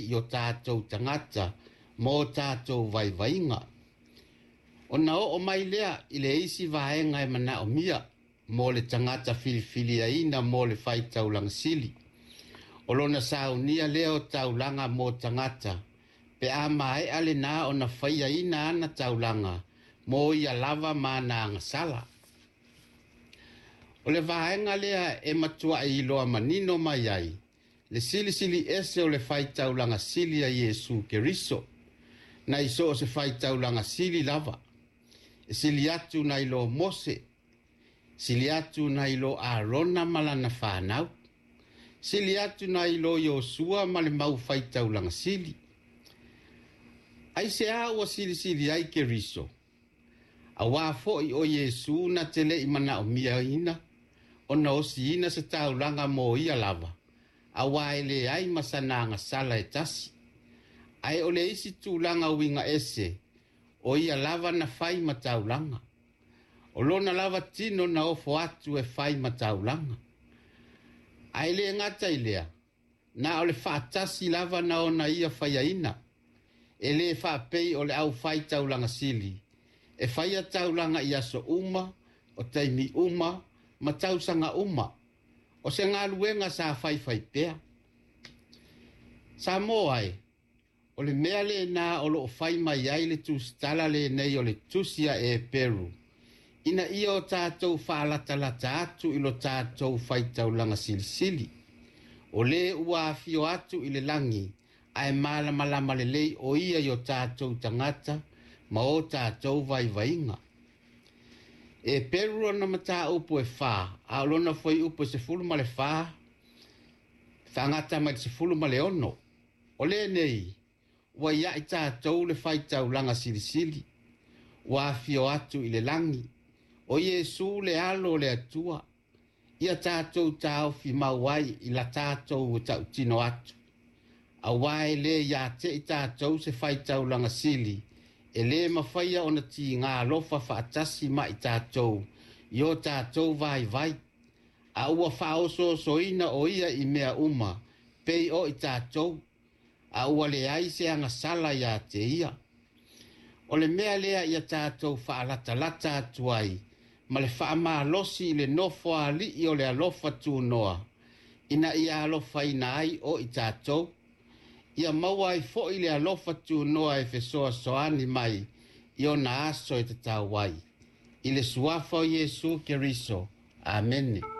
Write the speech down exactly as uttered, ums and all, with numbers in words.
i o tātou tangata mō tātou vai vainga. O na o mai lea i le isi vaenga e mana o mia mō le tangata filifili aina mō le whai taulang sili. O lona saunia lea o taulanga mō tangata pe a mai ale nā o na whai aina ana taulanga mō ia lava mana ngasala. O le vaenga lea e matua i loa manino mai ai. Le sili sili ese o le whai taulanga sili a Yesu Keriso. Na iso o se whai taulanga sili lava. E sili atu na ilo Mose. Sili atu na ilo Arona malana whanau. Sili atu na ilo Yosua male mau whai taulanga sili. Ai se a ua sili sili ai Keriso. A wafo i o Yesu na tele i mana o mia ina. O na osi ina se taulanga mo ia lava. A waele ai masananga sala e tasi. Ai ole isi tūlanga winga ese. O ia lava na whai mataulanga. O lona lava tino na ofo atu e whai mataulanga. Ai le ngata ilea. Na ole whaatasi lava na ona ia whaiaina. E le whaapei ole au whai taulanga sili. E whaia taulanga i aso uma, o taimi uma, ma tausanga uma. O se ngā luenga sa whai whai pēr. Sa mō ai, o le mea le nā o lo whai mai ai le tūstala le nei o le tusia e Peru. Ina ia o tātou whaalata lata atu ilo tātou whai taulanga sili sili. O le ua fio atu i le langi, ai mala malama le lei o ia i o tātou tangata, ma o tātou vai vainga. E Peru na mata upu e wha, a lona foi upu se fulu ma le wha, whangata mai se fulu ma le ono. O le nei, ua ia i tātou le whai taulanga sili sili, ua fio atu i le langi, o Yesu le alo le atua, ia tātou tāo fi mauai i la tātou o tau tino atu. A wae le ia te i tātou se whai taulanga sili, e le mawhaia o na ti ngā lofa whaatasi ma i tātou, i o tātou vai vai. A ua whaoso soina o ia i mea uma, pei o i tātou, a ua le ai se anga sala ia te ia. O le mea lea ia tātou whaalata lata atuai, ma le whaama losi le nofo a li i o le alofa tū noa, ina ia alofa ina ai o i tātou, ia maua i fo i le alofa tu noa e fesoa soani mai i o na aso e te tau wai. I le suafa o Yesu Keriso. Amen.